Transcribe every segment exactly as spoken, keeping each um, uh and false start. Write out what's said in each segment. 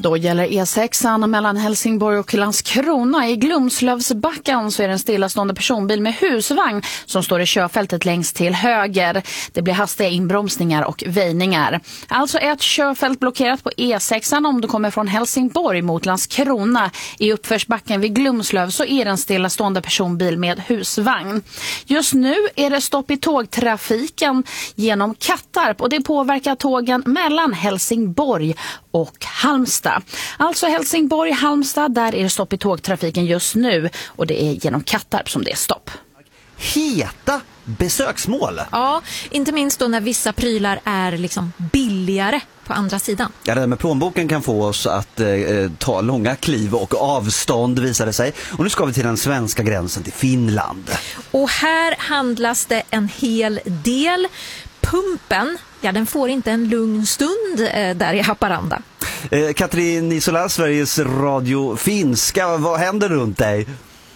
Då gäller E sexan mellan Helsingborg och Landskrona. I Glumslövsbacken så är det en stillastående personbil med husvagn som står i körfältet längst till höger. Det blir hastiga inbromsningar och väjningar. Alltså ett körfält blockerat på E sexan om du kommer från Helsingborg mot Landskrona. I uppförsbacken vid Glumslöv så är det en stillastående personbil med husvagn. Just nu är det stopp i tågtrafiken genom Kattarp och det påverkar tågen mellan Helsingborg och Halmstad. Alltså Helsingborg, Halmstad, där är det stopp i tågtrafiken just nu och det är genom Kattarp som det är stopp. Heta besöksmål. Ja, inte minst då när vissa prylar är liksom billigare på andra sidan. Ja, det där med plånboken kan få oss att eh, ta långa kliv och avstånd, visade sig. Och nu ska vi till den svenska gränsen till Finland. Och här handlas det en hel del. Pumpen, ja, den får inte en lugn stund eh, där i Haparanda. Eh, Katrin Nisola, Sveriges Radio Finska, vad händer runt dig?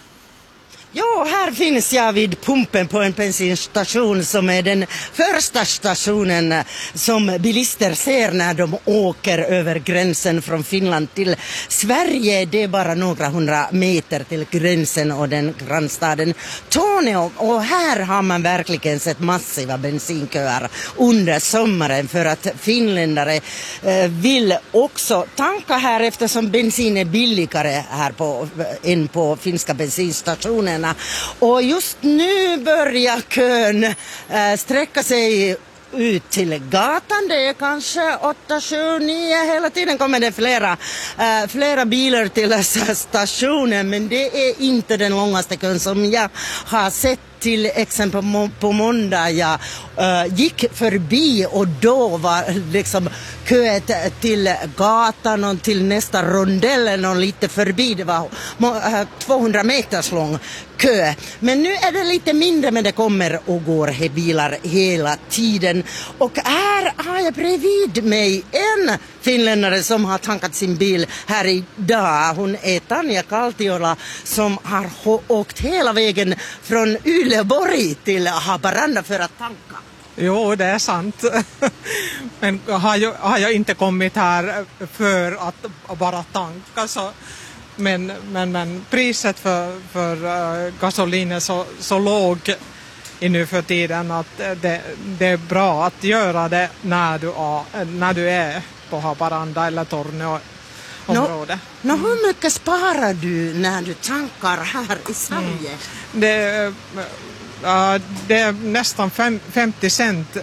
Ja, här finns jag vid pumpen på en bensinstation som är den första stationen som bilister ser när de åker över gränsen från Finland till Sverige. Det är bara några hundra meter till gränsen och den grannstaden Torneå. Och här har man verkligen sett massiva bensinköer under sommaren för att finländare eh, vill också tanka här eftersom bensin är billigare här på, än på finska bensinstationerna. Och just nu börjar kön äh, sträcka sig ut till gatan. Det är kanske åtta, sju, nio. Hela tiden kommer det flera, äh, flera bilar till stationen. Men det är inte den långaste kön som jag har sett. Till exempel på måndag jag uh, gick förbi och då var liksom köet till gatan och till nästa rondellen och lite förbi. Det var uh, tvåhundra meters lång kö. Men nu är det lite mindre, men det kommer och går bilar hela tiden. Och här har jag bredvid mig en finländare som har tankat sin bil här idag. Hon är Tanja Kaltiola som har åkt hela vägen från Uleåborg till Haparanda för att tanka. Jo, det är sant. Men har jag, har jag inte kommit här för att bara tanka så... Men, men, men priset för, för uh, gasolin är så, så låg i nu för tiden att det, det är bra att göra det när du, är, när du är på Haparanda eller Torneå område. Nå, nå, hur mycket sparar du när du tankar här i Sverige? Mm. Det, uh, det är nästan fem, femtio cent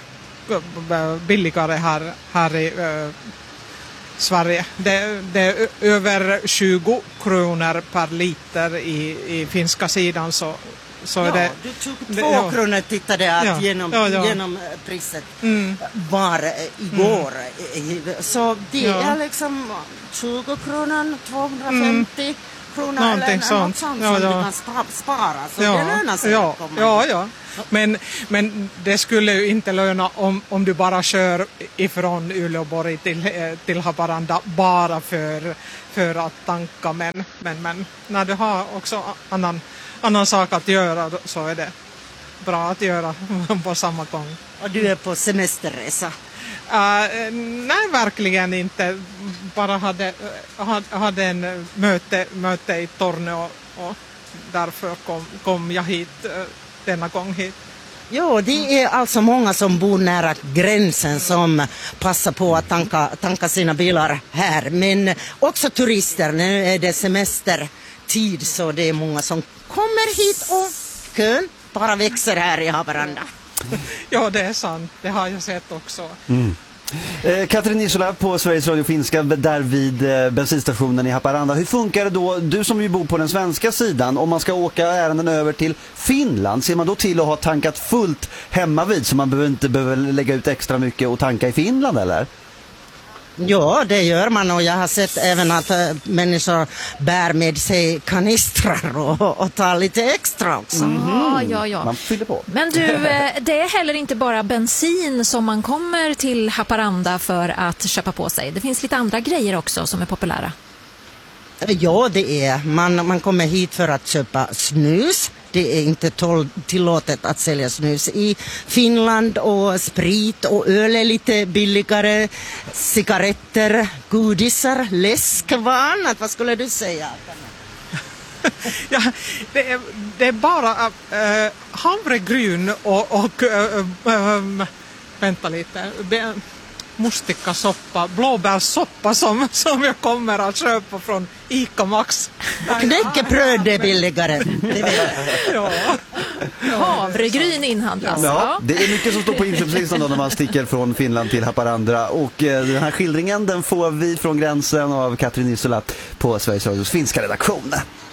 uh, billigare här, här i uh, Sverige. Det, det är över tjugo kronor per liter i, i finska sidan så, så ja, är det... Du tog två ja. kronor tittade att ja, genom, ja, ja. genom priset mm. var igår. Mm. Så det ja. är liksom tjugo kronor, tvåhundrafemtio mm. kronor någonting eller sånt. något sånt ja, som ja. du kan spara. Så ja. det lönar sig ja. att komma. Ja, ja. Men, men det skulle ju inte löna om, om du bara kör ifrån Uleåborg till, till Haparanda bara för, för att tanka. Men, men, men när du har också annan, annan sak att göra så är det bra att göra på samma gång. Och du är på semesterresa? Uh, nej, verkligen inte. Bara hade, hade en möte, möte i Torneå och därför kom, kom jag hit uh, denna gång hit. Jo, det är alltså många som bor nära gränsen som passar på att tanka, tanka sina bilar här. Men också turister, nu är det semestertid så det är många som kommer hit och kön bara växer här i Haparanda. Ja, det är sant. Det har jag sett också. Mm. Eh, Katrin Nisola på Sveriges Radio Finska där vid eh, bensinstationen i Haparanda. Hur funkar det då, du som ju bor på den svenska sidan, om man ska åka ärenden över till Finland, ser man då till att ha tankat fullt hemma vid så man behöver inte behöver lägga ut extra mycket och tanka i Finland eller? Ja, det gör man och jag har sett även att äh, människor bär med sig kanistrar och, och tar lite extra också. Mm-hmm. Ja, ja, ja. Man fyller på. Men du, det är heller inte bara bensin som man kommer till Haparanda för att köpa på sig. Det finns lite andra grejer också som är populära. Ja, det är. Man, man kommer hit för att köpa snus, det är inte tol- tillåtet att sälja snus i Finland, och sprit och öl är lite billigare, cigaretter, godisar, läsk var annat. Vad skulle du säga? Ja, det, är, det är bara äh, havregryn och, och äh, äh, vänta lite, be, mustikasoppa, blåbärssoppa som, som jag kommer att köpa från Ica Max. Knäckebröd är billigare. Det vet jag. Ja. Havregryn inhandlas. Ja, det är mycket som står på inköpslistan då när man sticker från Finland till Haparandra, och eh, den här skildringen den får vi från gränsen av Katrin Isola på Sveriges Radios finska redaktion.